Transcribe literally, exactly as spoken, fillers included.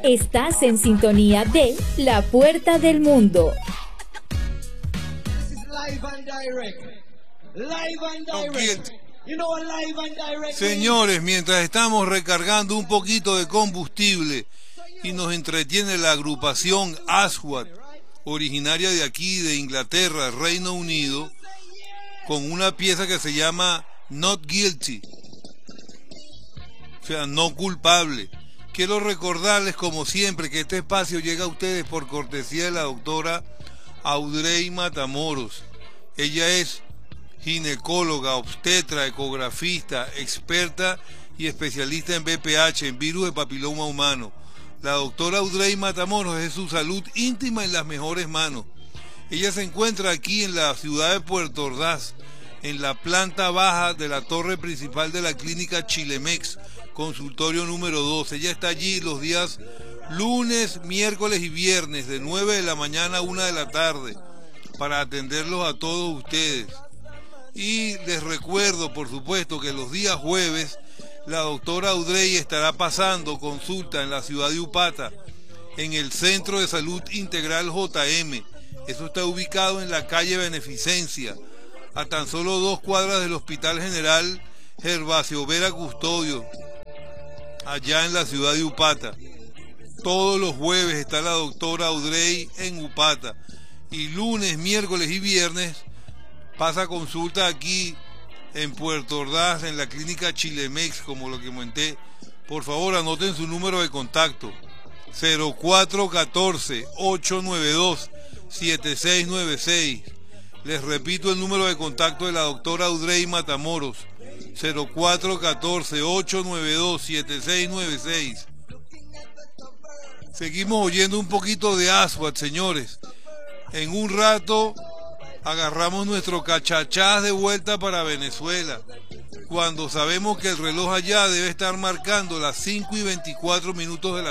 Estás en sintonía de La Puerta del Mundo. Señores, mientras estamos recargando un poquito de combustible y nos entretiene la agrupación Aswad, originaria de aquí, de Inglaterra, Reino Unido, con una pieza que se llama Not Guilty, o sea, no culpable. Quiero recordarles, como siempre, que este espacio llega a ustedes por cortesía de la doctora Audrey Matamoros. Ella es ginecóloga, obstetra, ecografista, experta y especialista en V P H, en virus de papiloma humano. La doctora Audrey Matamoros es su salud íntima en las mejores manos. Ella se encuentra aquí en la ciudad de Puerto Ordaz, en la planta baja de la torre principal de la clínica Chilemex, consultorio número dos. Ella está allí los días lunes, miércoles y viernes, de nueve de la mañana a una de la tarde, para atenderlos a todos ustedes. Y les recuerdo, por supuesto, que los días jueves la doctora Audrey estará pasando consulta en la ciudad de Upata, en el Centro de Salud Integral J M. Eso está ubicado en la calle Beneficencia, a tan solo dos cuadras del Hospital General Gervasio Vera Custodio, allá en la ciudad de Upata. Todos los jueves está la doctora Audrey en Upata, y lunes, miércoles y viernes pasa consulta aquí en Puerto Ordaz, en la clínica Chilemex, como lo que comenté. Por favor, anoten su número de contacto: cero cuatro uno cuatro, ocho nueve dos, siete seis nueve seis. Les repito el número de contacto de la doctora Audrey Matamoros: cero cuatro uno cuatro, ocho nueve dos, siete seis nueve seis. Seguimos oyendo un poquito de Aswad, señores. En un rato agarramos nuestro cachachás de vuelta para Venezuela, cuando sabemos que el reloj allá debe estar marcando las cinco y veinticuatro minutos de la